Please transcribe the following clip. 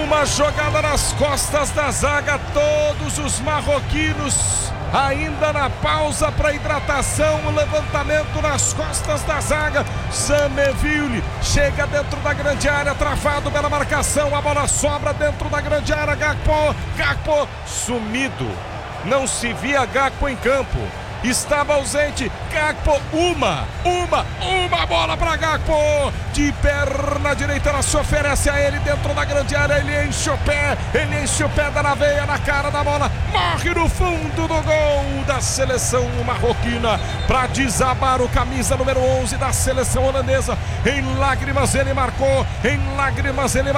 Uma jogada nas costas da zaga, todos os marroquinos ainda na pausa para hidratação, o levantamento nas costas da zaga. Sameville chega dentro da grande área, travado pela marcação, a bola sobra dentro da grande área. Gakpo sumido, não se via Gakpo em campo, estava ausente. Gakpo, uma bola para Gakpo, de perna direita, ela se oferece a ele dentro da grande área, ele enche o pé, dá na veia, na cara da bola, morre no fundo do gol da seleção marroquina, para desabar o camisa número 11 da seleção holandesa. Em lágrimas ele marcou,